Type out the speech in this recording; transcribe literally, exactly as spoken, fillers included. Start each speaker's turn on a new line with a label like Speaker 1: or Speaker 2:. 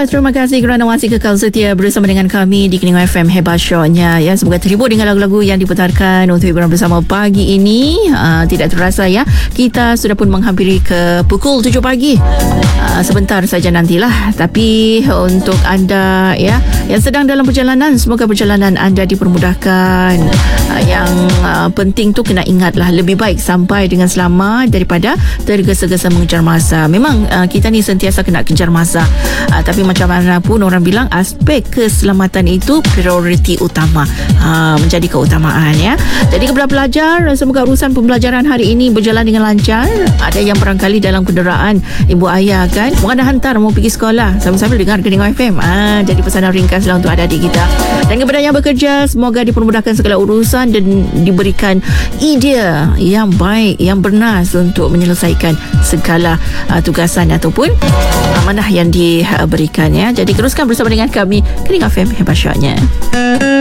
Speaker 1: Baiklah, terima kasih kerana masih kekal setia bersama dengan kami di Kening F M Hebat Show-nya. Ya, semoga terhibur dengan lagu-lagu yang diputarkan untuk hiburan bersama pagi ini. Uh, tidak terasa ya, kita sudah pun menghampiri ke pukul tujuh pagi. Uh, sebentar saja nantilah. Tapi untuk anda ya yang sedang dalam perjalanan, semoga perjalanan anda dipermudahkan. Uh, yang uh, penting tu kena ingatlah, lebih baik sampai dengan selamat daripada tergesa-gesa mengejar masa. Memang uh, kita ni sentiasa kena kejar masa. Uh, tapi macam mana pun orang bilang aspek keselamatan itu prioriti utama, uh, menjadi keutamaan ya. Jadi kepada pelajar, semoga urusan pembelajaran hari ini berjalan dengan lancar. Ada yang barangkali dalam kenderaan ibu ayah kan, mau anda hantar mau pergi sekolah, sambil-sambil dengar Kening F M. uh, Jadi pesanan ringkaslah untuk adik-adik kita. Dan kepada yang bekerja, semoga dipermudahkan segala urusan dan diberikan idea yang baik, yang bernas untuk menyelesaikan segala uh, tugasan ataupun amanah yang diberikan ya. Jadi teruskan bersama dengan kami Kening F M Hebat Show-nya.